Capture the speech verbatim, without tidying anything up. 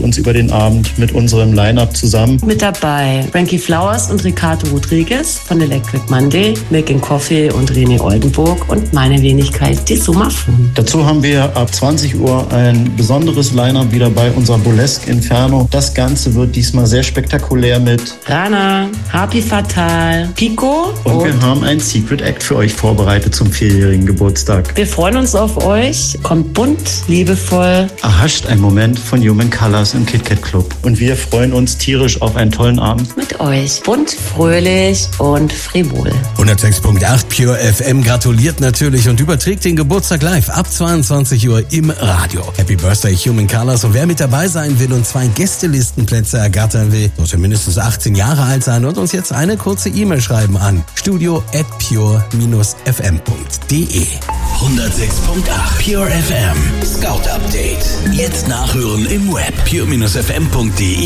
uns über den Abend mit unserem Line-Up zusammen. Mit dabei Frankie Flowers und Ricardo Rodriguez von Electric Monday, Milk and Coffee und René Oldenburg und meine Wenigkeit, die Sumafon. Dazu haben wir ab zwanzig Uhr ein besonderes Line-Up wieder bei unserer Burlesque Inferno. Das Ganze wird diesmal sehr spektakulär mit Rana, Happy Fatal, Pico und, und wir haben ein Secret Act für euch vorbereitet zum vierjährigen Geburtstag. Wir freuen uns auf euch. Kommt bunt, liebevoll. Erhascht ein Moment von Human Colors im KitKat Club. Und wir freuen uns tierisch auf einen tollen Abend mit euch. Bunt, fröhlich und frivol. hundertsechs Komma acht Pure F M gratuliert natürlich und überträgt den Geburtstag live ab zweiundzwanzig Uhr im Radio. Happy Birthday Human Colors, und wer mit dabei sein will und zwei Gästelistenplätze ergattern will, sollte mindestens achtzehn Jahre alt sein und uns jetzt eine kurze E-Mail schreiben an studio at pure f m punkt d e. hundertsechs Komma acht Pure F M Scout Update. Jetzt nachhören im Web pure f m punkt d e.